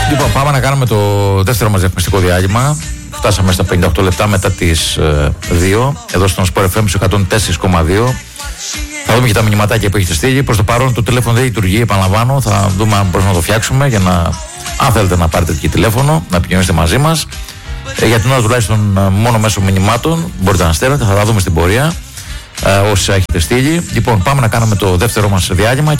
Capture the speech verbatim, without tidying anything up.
Λοιπόν, πάμε να κάνουμε το δεύτερο μας διαφημιστικό διάλειμμα. Φτάσαμε στα πενήντα οκτώ λεπτά μετά τις ε, δύο, εδώ στον Sport εφ εμ εκατόν τέσσερα κόμμα δύο. Θα δούμε και τα μηνυματάκια που έχετε στείλει. Προς το παρόν το τηλέφωνο δεν λειτουργεί, επαναλαμβάνω. Θα δούμε αν μπορούμε να το φτιάξουμε για να, αν θέλετε να πάρετε και τηλέφωνο, να επικοινωνήσετε μαζί μας. Ε, για την ώρα τουλάχιστον ε, μόνο μέσω μηνυμάτων μπορείτε να στέλνετε, θα τα δούμε στην πορεία. Ε, όσοι έχετε στείλει. Λοιπόν, πάμε να κάνουμε το δεύτερο μας διάλειμμα.